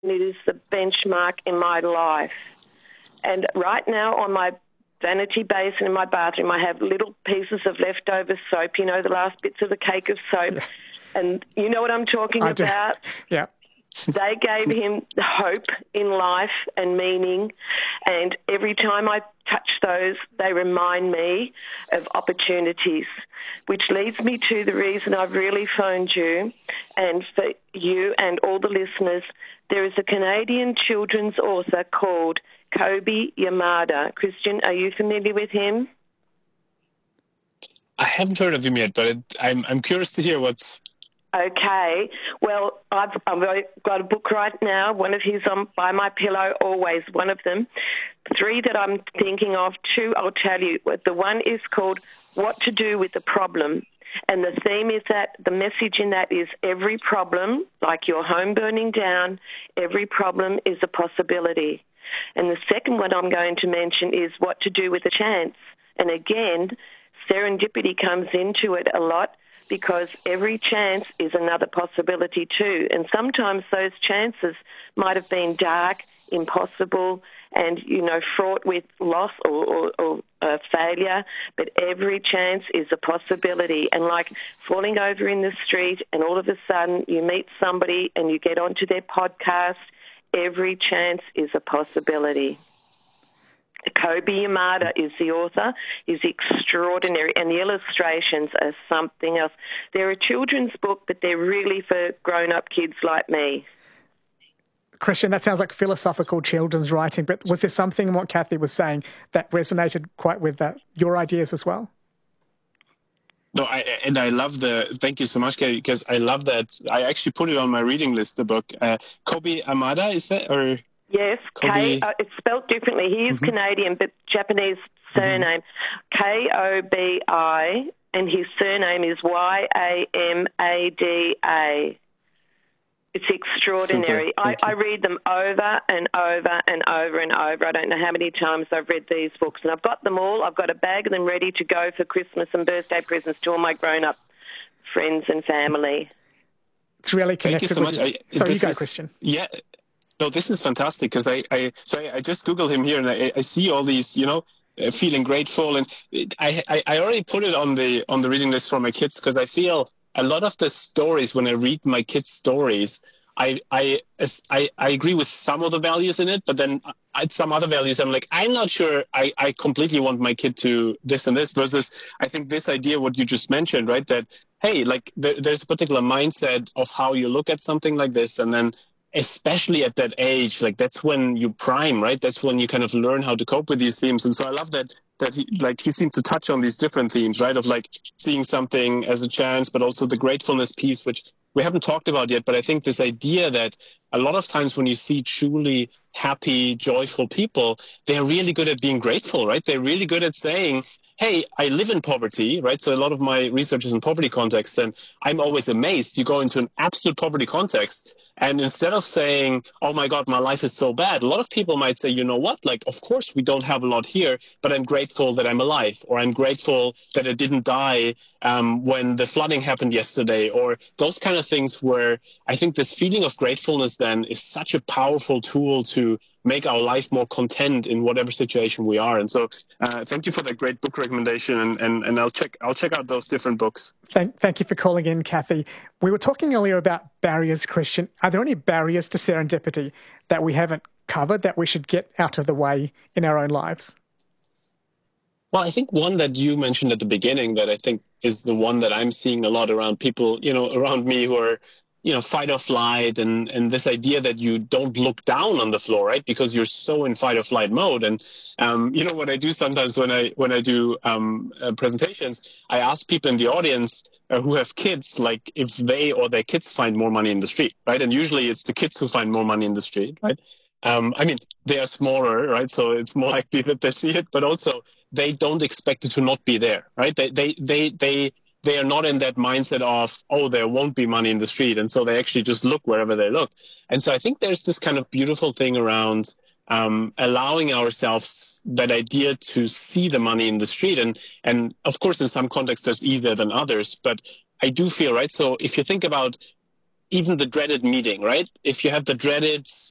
It is the benchmark in my life. And right now on my vanity basin in my bathroom, I have little pieces of leftover soap, you know, the last bits of the cake of soap. Yeah. And you know what I'm talking about? Yeah. They gave him hope in life and meaning, and every time I touch those, they remind me of opportunities, which leads me to the reason I've really phoned you, and for you and all the listeners. There is a Canadian children's author called Kobi Yamada. Christian, are you familiar with him? I haven't heard of him yet, but I'm curious to hear what's... Okay. Well, I've got a book right now, one of his on By My Pillow, always one of them. 3 that I'm thinking of, 2 I'll tell you. The one is called What to Do with the Problem. And the theme is that the message in that is every problem, like your home burning down, every problem is a possibility. And the second one I'm going to mention is What to Do with a Chance. And again, serendipity comes into it a lot, because every chance is another possibility too. And sometimes those chances might have been dark, impossible, and, you know, fraught with loss or failure. But every chance is a possibility. And like falling over in the street and all of a sudden you meet somebody and you get onto their podcast, every chance is a possibility. Kobi Yamada is the author. He's extraordinary, and the illustrations are something else. They're a children's book, but they're really for grown-up kids like me. Christian, that sounds like philosophical children's writing, but was there something in what Kathy was saying that resonated quite with your ideas as well? No, I love thank you so much, Kathy, because I love that. I actually put it on my reading list, the book. Kobi Yamada, is that, or... Yes, it's spelled differently. He is Canadian, but Japanese surname. Kobi, and his surname is Yamada. It's extraordinary. I read them over and over and over and over. I don't know how many times I've read these books, and I've got them all. I've got a bag of them ready to go for Christmas and birthday presents to all my grown-up friends and family. It's really connected. Thank you so much. You go, Christian. Yeah. No, this is fantastic, because I just Googled him here, and I see all these, you know, feeling grateful, and I already put it on the reading list for my kids, because I feel a lot of the stories, when I read my kids' stories, I agree with some of the values in it, but then at some other values I'm like, I'm not sure I completely want my kid to this and this, versus I think this idea, what you just mentioned, right, that hey, like there's a particular mindset of how you look at something like this, and then especially at that age, like that's when you prime, right? That's when you kind of learn how to cope with these themes. And so I love that he seems to touch on these different themes, right? Of like seeing something as a chance, but also the gratefulness piece, which we haven't talked about yet. But I think this idea that a lot of times when you see truly happy, joyful people, they're really good at being grateful, right? They're really good at saying, hey, I live in poverty, right? So a lot of my research is in poverty context, and I'm always amazed. You go into an absolute poverty context, and instead of saying, oh my God, my life is so bad, a lot of people might say, you know what, like, of course we don't have a lot here, but I'm grateful that I'm alive, or I'm grateful that I didn't die when the flooding happened yesterday, or those kind of things, where I think this feeling of gratefulness then is such a powerful tool to make our life more content in whatever situation we are. And so thank you for that great book recommendation, and I'll check out those different books. Thank you for calling in, Kathy. We were talking earlier about barriers, Christian. Are there any barriers to serendipity that we haven't covered that we should get out of the way in our own lives? Well, I think one that you mentioned at the beginning that I think is the one that I'm seeing a lot around people, you know, around me who are, you know, fight or flight, and this idea that you don't look down on the floor, right? Because you're so in fight or flight mode. And, you know, what I do sometimes when I do presentations, I ask people in the audience who have kids, like if they or their kids find more money in the street, right? And usually it's the kids who find more money in the street, right? I mean, they are smaller, right? So it's more likely that they see it, but also they don't expect it to not be there, right? They are not in that mindset of, oh, there won't be money in the street. And so they actually just look wherever they look. And so I think there's this kind of beautiful thing around allowing ourselves that idea to see the money in the street. And of course, in some contexts, there's easier than others. But I do feel, right? So if you think about even the dreaded meeting, right? If you have the dreaded